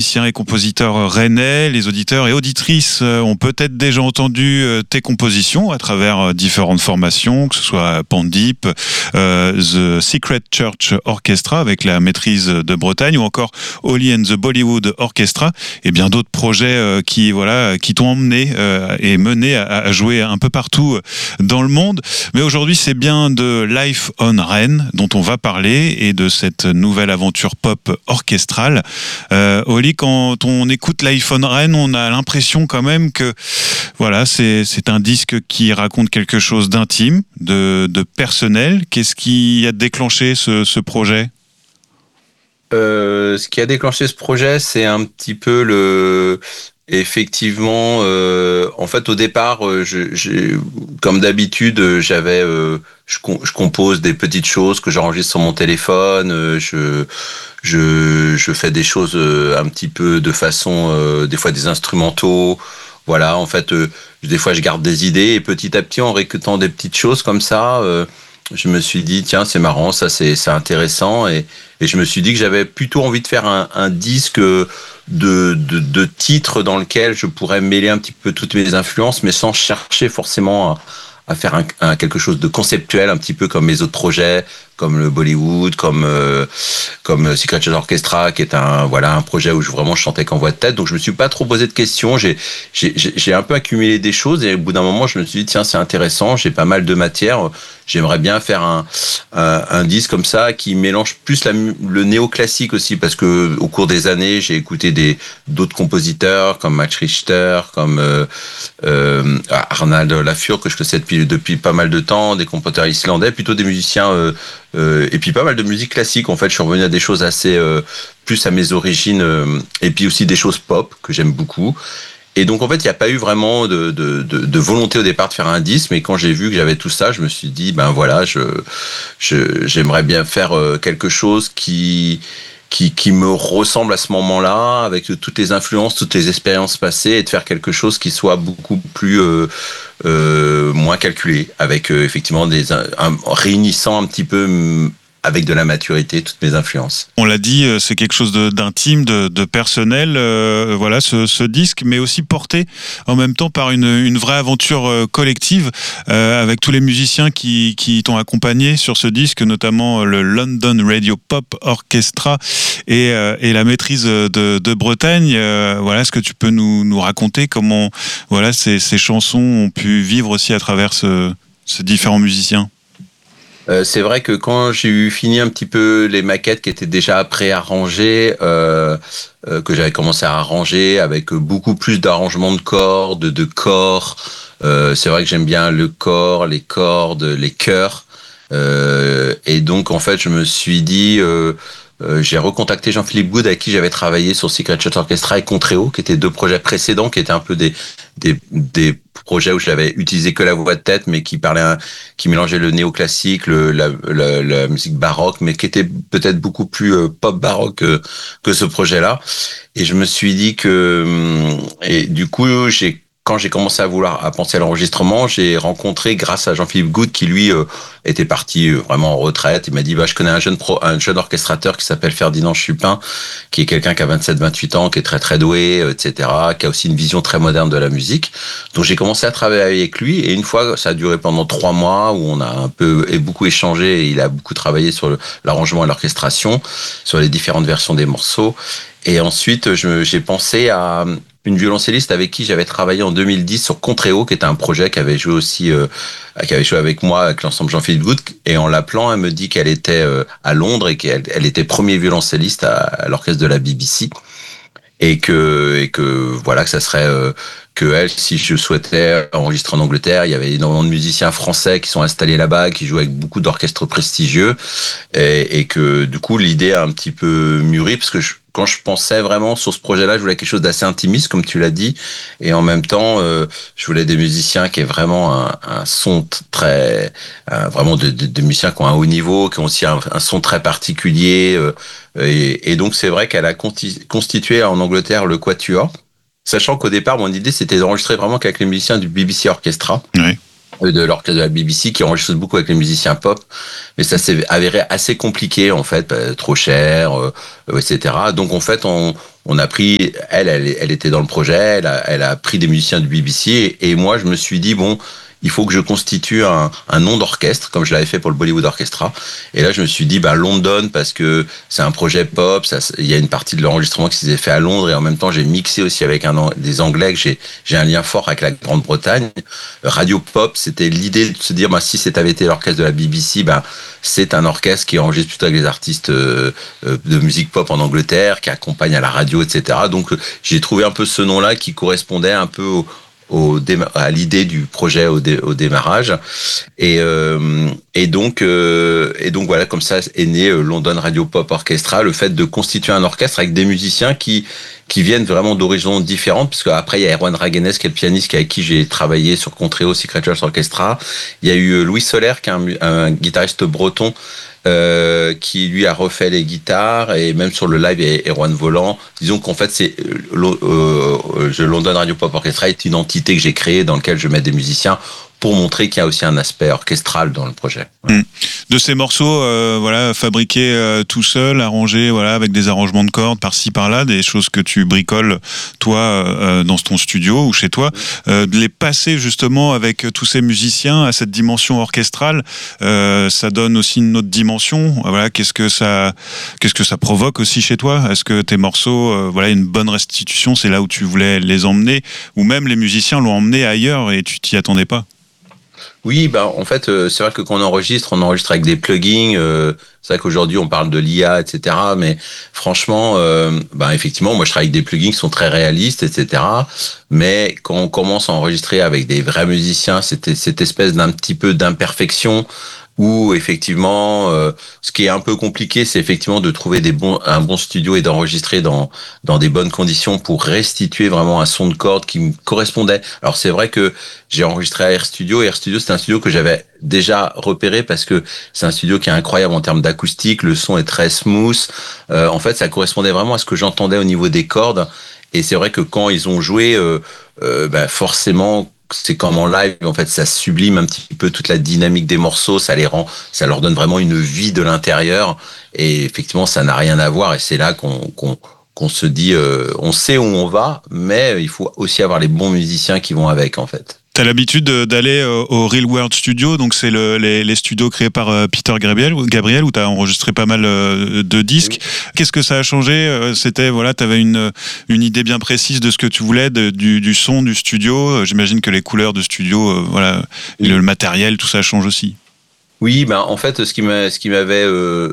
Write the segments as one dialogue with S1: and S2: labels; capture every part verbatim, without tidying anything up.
S1: musicien et compositeur rennais. Les auditeurs et auditrices ont peut-être déjà entendu tes compositions à travers différentes formations, que ce soit Pandip, euh, The Secret Church Orchestra avec la maîtrise de Bretagne, ou encore Holly and the Bollywood Orchestra, et bien d'autres projets euh, qui voilà qui t'ont emmené euh, et mené à, à jouer un peu partout dans le monde. Mais aujourd'hui, c'est bien de Life on Rennes dont on va parler et de cette nouvelle aventure pop orchestrale. Euh, Holly, quand on écoute Life on Rennes, on a l'impression quand même que voilà, c'est c'est un disque qui raconte quelque chose d'intime, de de personnel. Qu'est-ce qui a déclenché ce ce projet ?
S2: Euh, ce qui a déclenché ce projet, c'est un petit peu le effectivement, euh, en fait, au départ, euh, je, je, comme d'habitude, euh, j'avais, euh, je, je compose des petites choses que j'enregistre sur mon téléphone. Euh, je, je, je fais des choses euh, un petit peu de façon, euh, des fois des instrumentaux. Voilà, en fait, euh, des fois, je garde des idées et petit à petit, en récoltant des petites choses comme ça, euh, je me suis dit tiens, c'est marrant, ça, c'est, c'est intéressant, et, et je me suis dit que j'avais plutôt envie de faire un, un disque de, de, de titres dans lequel je pourrais mêler un petit peu toutes mes influences, mais sans chercher forcément à, à faire un, un, quelque chose de conceptuel, un petit peu comme mes autres projets, comme le Bollywood, comme euh, comme Secret Church Orchestra, qui est un voilà un projet où je vraiment chantais qu'en voix de tête. Donc je me suis pas trop posé de questions. J'ai j'ai j'ai un peu accumulé des choses, et au bout d'un moment, je me suis dit tiens, c'est intéressant. J'ai pas mal de matière. J'aimerais bien faire un un, un disque comme ça qui mélange plus la, le néoclassique aussi, parce que au cours des années, j'ai écouté des d'autres compositeurs comme Max Richter, comme euh, euh, Arnald Lafur, que je connaissais depuis depuis pas mal de temps, des compositeurs islandais, plutôt des musiciens. Euh, Euh, et puis pas mal de musique classique. En fait, je suis revenu à des choses assez euh, plus à mes origines, euh, et puis aussi des choses pop que j'aime beaucoup. Et donc en fait, il n'y a pas eu vraiment de, de, de, de volonté au départ de faire un disque, mais quand j'ai vu que j'avais tout ça, je me suis dit ben voilà, je, je j'aimerais bien faire euh, quelque chose qui qui qui me ressemble à ce moment-là, avec toutes les influences, toutes les expériences passées, et de faire quelque chose qui soit beaucoup plus euh, euh, moins calculé, avec euh, effectivement des un, un, réunissant un petit peu avec de la maturité toutes mes influences.
S1: On l'a dit, c'est quelque chose de, d'intime, de, de personnel, euh, voilà ce, ce disque, mais aussi porté en même temps par une, une vraie aventure euh, collective, euh, avec tous les musiciens qui, qui t'ont accompagné sur ce disque, notamment le London Radio Pop Orchestra et, euh, et la maîtrise de, de Bretagne. Euh, voilà, est-ce que tu peux nous, nous raconter comment voilà ces, ces chansons ont pu vivre aussi à travers ce, ces différents musiciens?
S2: Euh, c'est vrai que quand j'ai eu fini un petit peu les maquettes qui étaient déjà pré-arrangées, euh, euh, que j'avais commencé à arranger avec beaucoup plus d'arrangements de cordes, de corps, euh, c'est vrai que j'aime bien le corps, les cordes, les chœurs, euh, et donc en fait je me suis dit... Euh, Euh, j'ai recontacté Jean-Philippe Good, avec qui j'avais travaillé sur Secret Church Orchestra et Contreo, qui étaient deux projets précédents, qui étaient un peu des des des projets où j'avais utilisé que la voix de tête, mais qui parlaient, un, qui mélangeaient le néoclassique, le la, la la musique baroque, mais qui était peut-être beaucoup plus euh, pop baroque que, que ce projet-là. Et je me suis dit que et du coup j'ai quand j'ai commencé à vouloir à penser à l'enregistrement, j'ai rencontré, grâce à Jean-Philippe Good, qui lui euh, était parti euh, vraiment en retraite. Il m'a dit bah je connais un jeune pro, un jeune orchestrateur qui s'appelle Ferdinand Chupin, qui est quelqu'un qui a vingt-sept vingt-huit ans, qui est très très doué, euh, et cetera, qui a aussi une vision très moderne de la musique. Donc j'ai commencé à travailler avec lui, et une fois, ça a duré pendant trois mois où on a un peu et beaucoup échangé, et il a beaucoup travaillé sur le, l'arrangement et l'orchestration, sur les différentes versions des morceaux. Et ensuite, je, j'ai pensé à une violoncelliste avec qui j'avais travaillé en deux mille dix sur Contreo, qui était un projet qui avait joué aussi, euh, qui avait joué avec moi, avec l'ensemble Jean-Philippe Good. Et en l'appelant, elle me dit qu'elle était euh, à Londres et qu'elle elle était premier violoncelliste à, à l'orchestre de la B B C. Et que, et que voilà, que ça serait euh, que elle, si je souhaitais enregistrer en Angleterre, il y avait énormément de musiciens français qui sont installés là-bas, qui jouent avec beaucoup d'orchestres prestigieux, et, et que du coup l'idée a un petit peu mûri, parce que je, quand je pensais vraiment sur ce projet-là, je voulais quelque chose d'assez intimiste, comme tu l'as dit, et en même temps, euh, je voulais des musiciens qui aient vraiment un, un son très, un, vraiment des de, de musiciens qui ont un haut niveau, qui ont aussi un, un son très particulier, euh, et, et donc c'est vrai qu'elle a constitué en Angleterre le Quatuor, sachant qu'au départ, mon idée, c'était d'enregistrer vraiment qu'avec les musiciens du B B C Orchestra.
S1: Oui.
S2: De l'orchestre de la B B C, qui enregistre beaucoup avec les musiciens pop, mais ça s'est avéré assez compliqué en fait, trop cher, euh, et cetera. Donc en fait, on, on a pris, elle, elle, elle était dans le projet, elle a, elle a pris des musiciens du B B C, et, et moi, je me suis dit, bon, il faut que je constitue un, un nom d'orchestre, comme je l'avais fait pour le Bollywood Orchestra. Et là, je me suis dit, bah, London, parce que c'est un projet pop, ça, il y a une partie de l'enregistrement qui s'est fait à Londres, et en même temps, j'ai mixé aussi avec un, des Anglais, que j'ai, j'ai un lien fort avec la Grande-Bretagne. Radio pop, c'était l'idée de se dire, bah, si c'était avait été l'orchestre de la B B C, bah, c'est un orchestre qui enregistre plutôt avec des artistes euh, de musique pop en Angleterre, qui accompagne à la radio, et cetera. Donc, j'ai trouvé un peu ce nom-là qui correspondait un peu au, Au déma- à l'idée du projet au, dé- au démarrage, et euh, et donc euh, et donc voilà, comme ça est né euh, London Radio Pop Orchestra, le fait de constituer un orchestre avec des musiciens qui qui viennent vraiment d'horizons différentes, puisque après il y a Erwan Raguenes qui est le pianiste avec qui j'ai travaillé sur Contreo Secret Church Orchestra. Il y a eu Louis Soler qui est un, un guitariste breton euh, qui lui a refait les guitares, et même sur le live il y a Erwan Volant. Disons qu'en fait c'est euh, euh, je London Radio Pop Orchestra est une entité que j'ai créée dans laquelle je mets des musiciens pour montrer qu'il y a aussi un aspect orchestral dans le projet.
S1: Mmh. De ces morceaux, euh, voilà, fabriqués euh, tout seul, arrangés, voilà, avec des arrangements de cordes par-ci par-là, des choses que tu bricoles toi euh, dans ton studio ou chez toi, euh, de les passer justement avec tous ces musiciens à cette dimension orchestrale, euh, ça donne aussi une autre dimension. Voilà, qu'est-ce que ça, qu'est-ce que ça provoque aussi chez toi ? Est-ce que tes morceaux, euh, voilà, une bonne restitution, c'est là où tu voulais les emmener, ou même les musiciens l'ont emmené ailleurs et tu t'y attendais pas ?
S2: Oui, bah en fait, euh, c'est vrai que quand on enregistre, on enregistre avec des plugins. Euh, c'est vrai qu'aujourd'hui, on parle de l'I A, et cetera. Mais franchement, euh, bah effectivement, moi, je travaille avec des plugins qui sont très réalistes, et cetera. Mais quand on commence à enregistrer avec des vrais musiciens, c'était cette espèce d'un petit peu d'imperfection. Où effectivement, euh, ce qui est un peu compliqué, c'est effectivement de trouver des bons, un bon studio et d'enregistrer dans dans des bonnes conditions pour restituer vraiment un son de corde qui me correspondait. Alors c'est vrai que j'ai enregistré à Air Studio. Air Studio, c'est un studio que j'avais déjà repéré parce que c'est un studio qui est incroyable en termes d'acoustique. Le son est très smooth. Euh, en fait, ça correspondait vraiment à ce que j'entendais au niveau des cordes. Et c'est vrai que quand ils ont joué, euh, euh, bah forcément. C'est comme en live, en fait, ça sublime un petit peu toute la dynamique des morceaux, ça les rend, ça leur donne vraiment une vie de l'intérieur. Et effectivement, ça n'a rien à voir. Et c'est là qu'on, qu'on, qu'on se dit, euh, on sait où on va, mais il faut aussi avoir les bons musiciens qui vont avec, en fait.
S1: T'as l'habitude d'aller au Real World Studio, donc c'est le, les, les studios créés par Peter Gabriel, Gabriel où t'as enregistré pas mal de disques. Oui. Qu'est-ce que ça a changé ? C'était, voilà, t'avais une, une idée bien précise de ce que tu voulais, de, du, du son du studio. J'imagine que les couleurs de studio, voilà, oui. le, le matériel, tout ça change aussi.
S2: Oui, ben en fait, ce qui m'a, ce qui m'avait euh,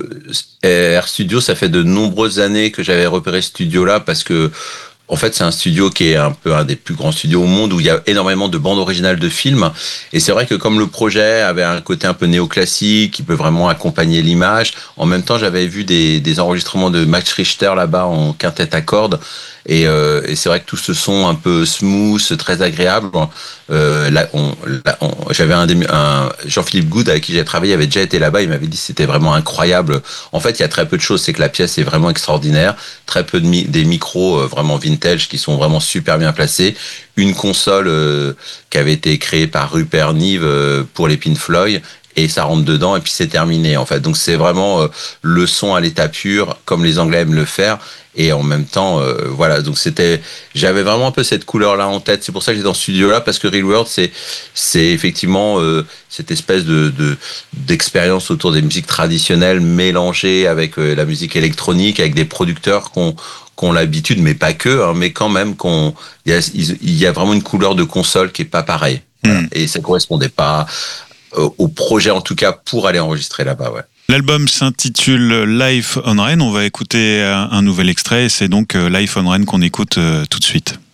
S2: Air Studio, ça fait de nombreuses années que j'avais repéré ce studio-là parce que. En fait, c'est un studio qui est un peu un des plus grands studios au monde où il y a énormément de bandes originales de films. Et c'est vrai que comme le projet avait un côté un peu néoclassique, qui peut vraiment accompagner l'image, en même temps, j'avais vu des, des enregistrements de Max Richter là-bas en quintette à cordes. Et, euh, et c'est vrai que tout ce son un peu smooth, très agréable. Euh, là, on, là, on, j'avais un, un Jean-Philippe Good avec qui j'ai travaillé, avait déjà été là-bas. Il m'avait dit que c'était vraiment incroyable. En fait, il y a très peu de choses. C'est que la pièce est vraiment extraordinaire. Très peu de mi- des micros euh, vraiment vintage qui sont vraiment super bien placés. Une console euh, qui avait été créée par Rupert Neve euh, pour les Pink Floyd. Et ça rentre dedans et puis c'est terminé en fait. Donc c'est vraiment euh, le son à l'état pur, comme les Anglais aiment le faire. Et en même temps, euh, voilà. Donc c'était, j'avais vraiment un peu cette couleur-là en tête. C'est pour ça que j'étais dans ce studio-là parce que Real World, c'est, c'est effectivement euh, cette espèce de, de d'expérience autour des musiques traditionnelles mélangées avec euh, la musique électronique, avec des producteurs qu'on qu'on l'habitude, mais pas que, hein, mais quand même qu'on, il y a, il y a vraiment une couleur de console qui est pas pareille. Voilà. Mm. Et ça correspondait pas au projet, en tout cas, pour aller enregistrer là-bas, ouais.
S1: L'album s'intitule Life on Rain. On va écouter un nouvel extrait. C'est donc Life on Rain qu'on écoute tout de suite.